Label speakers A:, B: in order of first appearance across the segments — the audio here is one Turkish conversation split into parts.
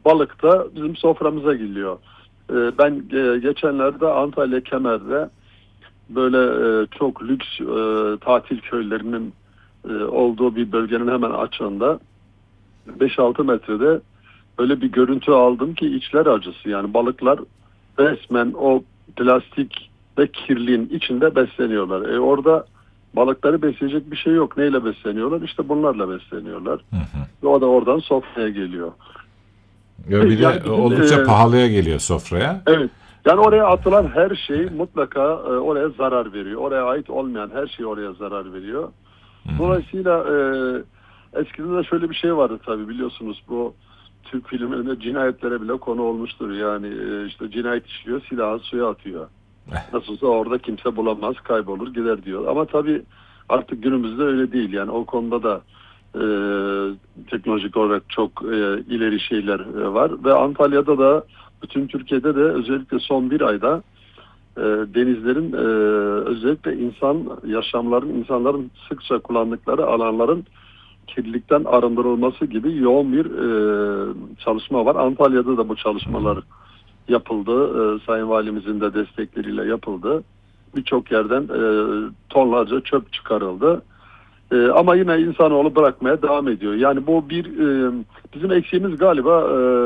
A: balık da bizim soframıza geliyor. Ben geçenlerde Antalya Kemer'de böyle çok lüks tatil köylerinin olduğu bir bölgenin hemen açığında 5-6 metrede böyle bir görüntü aldım ki içler acısı. Yani balıklar resmen o plastik ve kirliliğin içinde besleniyorlar. Orada balıkları besleyecek bir şey yok. Neyle besleniyorlar? İşte bunlarla besleniyorlar.
B: Hı hı.
A: Ve o da oradan sofraya geliyor.
B: Ya bir
A: Yani
B: de
A: bizim
B: oldukça pahalıya geliyor sofraya.
A: evet. Yani oraya atılan her şey mutlaka oraya zarar veriyor. Oraya ait olmayan her şey oraya zarar veriyor.
B: Hı hı.
A: Dolayısıyla eskiden de şöyle bir şey vardı tabii, biliyorsunuz, bu Türk filmlerinde cinayetlere bile konu olmuştur. Yani işte cinayet işliyor, silahı suya atıyor. Nasılsa orada kimse bulamaz, kaybolur gider diyor. Ama tabii artık günümüzde öyle değil. Yani o konuda da e, teknolojik olarak çok ileri şeyler var. Ve Antalya'da da, bütün Türkiye'de de özellikle son bir ayda denizlerin özellikle insanların sıkça kullandıkları alanların kirlilikten arındırılması gibi yoğun bir çalışma var. Antalya'da da bu çalışmalar yapıldı. Sayın Valimizin de destekleriyle yapıldı. Birçok yerden tonlarca çöp çıkarıldı. Ama yine insanoğlu bırakmaya devam ediyor. Yani bu bizim eksiğimiz galiba,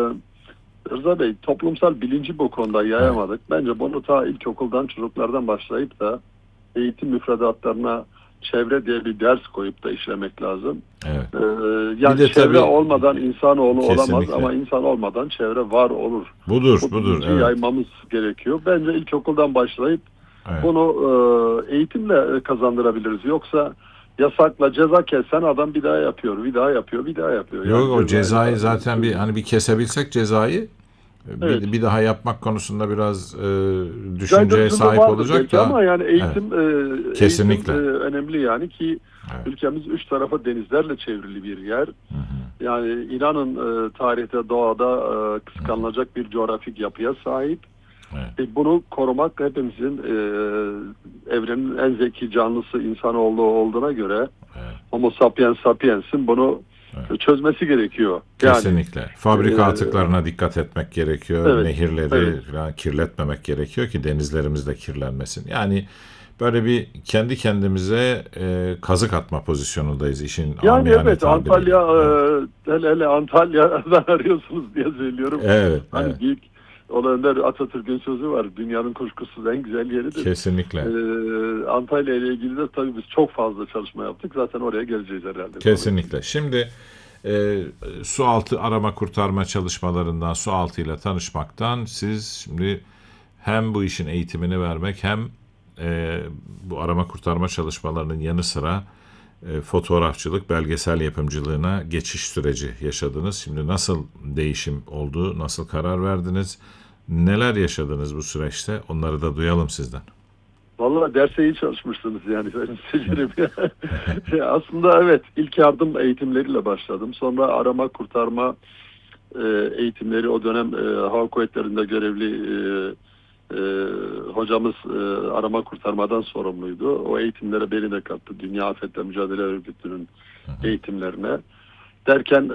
A: Rıza Bey, toplumsal bilinci bu konuda
B: Evet.
A: yayamadık. Bence bunu ta ilkokuldan, çocuklardan başlayıp da eğitim müfredatlarına çevre diye bir ders koyup da işlemek lazım.
B: Evet. Bir
A: Yani
B: de
A: çevre
B: tabii
A: olmadan insanoğlu olamaz
B: kesinlikle.
A: ama insan olmadan çevre var olur.
B: Budur,
A: Bu
B: budur.
A: bilinci
B: Evet.
A: yaymamız gerekiyor. Bence ilkokuldan başlayıp
B: Evet.
A: bunu eğitimle kazandırabiliriz. Yoksa yasakla ceza kessen adam bir daha yapıyor, bir daha yapıyor, bir daha yapıyor.
B: Yok,
A: Yani
B: o
A: cezayı
B: cezayı
A: da
B: zaten bir kesebilsek cezayı
A: evet,
B: bir daha yapmak konusunda biraz düşünceye
A: caydırıcılığı
B: sahip
A: vardır
B: olacak
A: belki
B: da
A: ama yani
B: evet,
A: eğitim
B: kesinlikle.
A: önemli yani ki
B: Evet.
A: ülkemiz üç tarafa denizlerle çevrili bir yer.
B: Hı hı.
A: Yani inanın tarihte, doğada
B: Hı hı.
A: kıskanılacak bir coğrafik yapıya sahip.
B: Evet.
A: Bunu korumak hepimizin, evrenin en zeki canlısı insanoğlu olduğuna göre
B: Evet.
A: Homo sapiens sapiens'in bunu
B: Evet.
A: çözmesi gerekiyor. Yani
B: Kesinlikle.
A: e,
B: Fabrika atıklarına dikkat etmek gerekiyor.
A: evet, evet.
B: Nehirleri falan kirletmemek gerekiyor ki denizlerimiz de kirlenmesin. Yani böyle bir kendi kendimize kazık atma pozisyonundayız işin
A: Yani
B: amiyane
A: evet,
B: tabiriyle.
A: Antalya,
B: Evet.
A: hele Antalya'dan arıyorsunuz diye söylüyorum.
B: Evet,
A: Hani
B: evet.
A: büyük Ulu Önder Atatürk'ün sözü var. Dünyanın kuşkusuz en güzel yeridir.
B: Kesinlikle.
A: Antalya ile ilgili de tabii biz çok fazla çalışma yaptık. Zaten oraya geleceğiz herhalde konu için.
B: Kesinlikle. Şimdi e, su altı arama kurtarma çalışmalarından, su altıyla tanışmaktan siz şimdi hem bu işin eğitimini vermek hem bu arama kurtarma çalışmalarının yanı sıra fotoğrafçılık, belgesel yapımcılığına geçiş süreci yaşadınız. Şimdi nasıl değişim oldu, nasıl karar verdiniz, neler yaşadınız bu süreçte onları da duyalım sizden.
A: Vallahi derse iyi çalışmışsınız yani, ben söylerim. Aslında evet, ilk yardım eğitimleriyle başladım. Sonra arama kurtarma eğitimleri, o dönem Hava Kuvvetleri'nde görevli e, hocamız arama kurtarmadan sorumluydu. O eğitimlere beni de kattı. Dünya Afetle Mücadele Örgütü'nün eğitimlerine. Derken